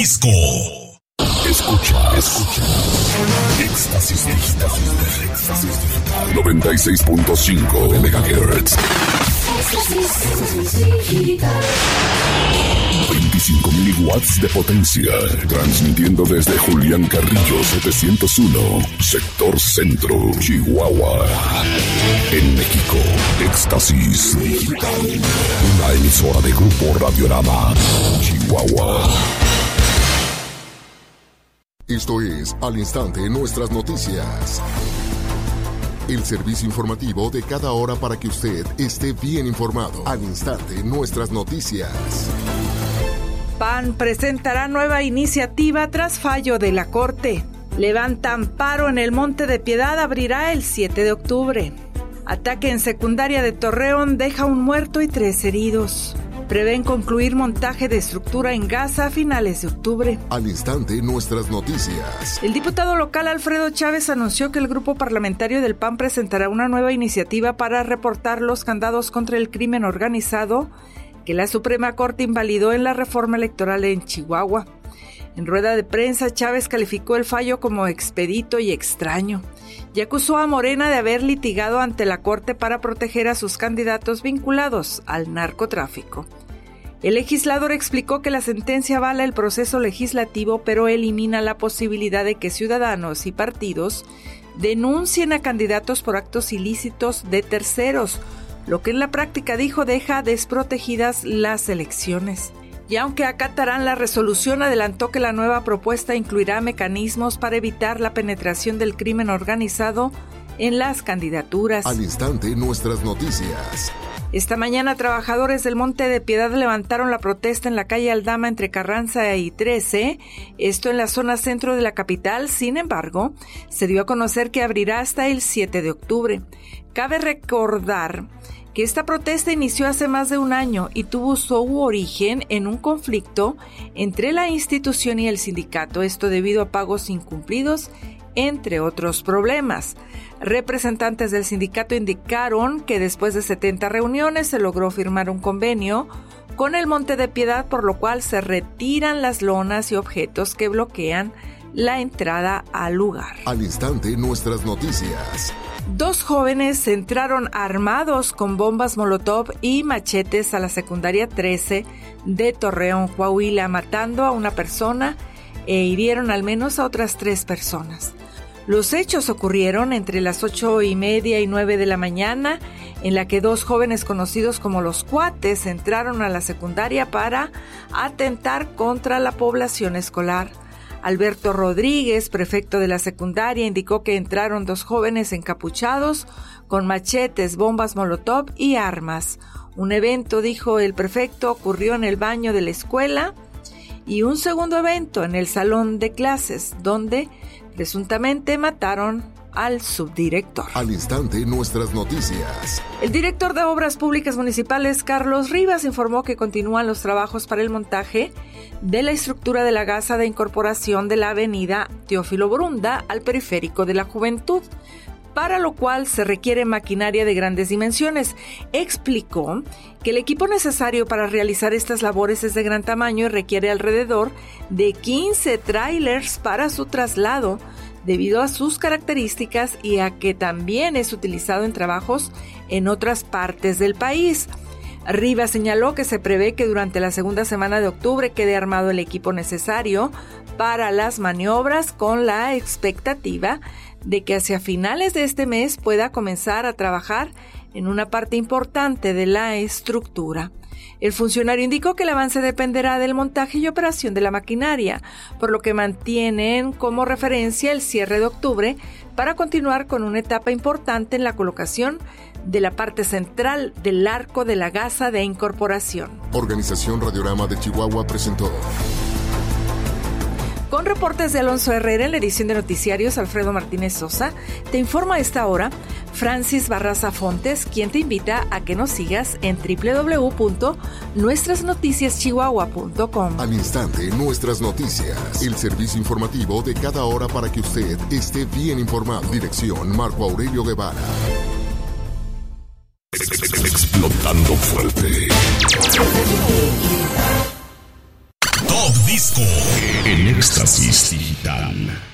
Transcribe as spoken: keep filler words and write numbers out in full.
Disco. Escucha, escucha. Éxtasis Digital. Éxtasis Digital. noventa y seis punto cinco de megahertz. Éxtasis Digital. veinticinco mil watts de potencia. Transmitiendo desde Julián Carrillo setecientos uno, sector centro, Chihuahua. En México, Éxtasis Digital. Una emisora de Grupo Radiorama, Chihuahua. Esto es Al Instante Nuestras Noticias. El servicio informativo de cada hora para que usted esté bien informado. Al Instante Nuestras Noticias. P A N presentará nueva iniciativa tras fallo de la Corte. Levanta amparo en el Monte de Piedad, abrirá el siete de octubre. Ataque en secundaria de Torreón deja un muerto y tres heridos. Prevén concluir montaje de estructura en Gaza a finales de octubre. Al Instante Nuestras Noticias. El diputado local Alfredo Chávez anunció que el grupo parlamentario del P A N presentará una nueva iniciativa para reportar los candados contra el crimen organizado que la Suprema Corte invalidó en la reforma electoral en Chihuahua. En rueda de prensa, Chávez calificó el fallo como expedito y extraño y acusó a Morena de haber litigado ante la Corte para proteger a sus candidatos vinculados al narcotráfico. El legislador explicó que la sentencia avala el proceso legislativo, pero elimina la posibilidad de que ciudadanos y partidos denuncien a candidatos por actos ilícitos de terceros, lo que en la práctica, dijo, deja desprotegidas las elecciones. Y aunque acatarán la resolución, adelantó que la nueva propuesta incluirá mecanismos para evitar la penetración del crimen organizado en las candidaturas. Al Instante Nuestras Noticias. Esta mañana, trabajadores del Monte de Piedad levantaron la protesta en la calle Aldama entre Carranza y trece, esto en la zona centro de la capital. Sin embargo, se dio a conocer que abrirá hasta el siete de octubre. Cabe recordar que esta protesta inició hace más de un año y tuvo su origen en un conflicto entre la institución y el sindicato, esto debido a pagos incumplidos, entre otros problemas. Representantes del sindicato indicaron que después de setenta reuniones se logró firmar un convenio con el Monte de Piedad, por lo cual se retiran las lonas y objetos que bloquean la entrada al lugar. Al Instante Nuestras Noticias. Dos jóvenes entraron armados con bombas molotov y machetes a la secundaria trece de Torreón, Coahuila, matando a una persona e hirieron al menos a otras tres personas. Los hechos ocurrieron entre las ocho y media y nueve de la mañana, en la que dos jóvenes conocidos como los Cuates entraron a la secundaria para atentar contra la población escolar. Alberto Rodríguez, prefecto de la secundaria, indicó que entraron dos jóvenes encapuchados con machetes, bombas molotov y armas. Un evento, dijo el prefecto, ocurrió en el baño de la escuela y un segundo evento en el salón de clases, donde presuntamente mataron al subdirector. Al Instante Nuestras Noticias. El director de Obras Públicas Municipales, Carlos Rivas, informó que continúan los trabajos para el montaje de la estructura de la gasa de incorporación de la avenida Teófilo Borunda al periférico de la Juventud, para lo cual se requiere maquinaria de grandes dimensiones. Explicó que el equipo necesario para realizar estas labores es de gran tamaño y requiere alrededor de quince tráilers para su traslado, debido a sus características y a que también es utilizado en trabajos en otras partes del país. Rivas señaló que se prevé que durante la segunda semana de octubre quede armado el equipo necesario para las maniobras, con la expectativa de que hacia finales de este mes pueda comenzar a trabajar en una parte importante de la estructura. El funcionario indicó que el avance dependerá del montaje y operación de la maquinaria, por lo que mantienen como referencia el cierre de octubre para continuar con una etapa importante en la colocación de la parte central del arco de la gasa de incorporación. Organización Radiorama de Chihuahua presentó. Con reportes de Alonso Herrera en la edición de noticiarios, Alfredo Martínez Sosa, te informa a esta hora Francis Barraza Fontes, quien te invita a que nos sigas en doble u doble u doble u punto nuestras noticias chihuahua punto com. Al Instante Nuestras Noticias, el servicio informativo de cada hora para que usted esté bien informado. Dirección Marco Aurelio Guevara. Explotando fuerte. Top Disco. en Éxtasis Digital.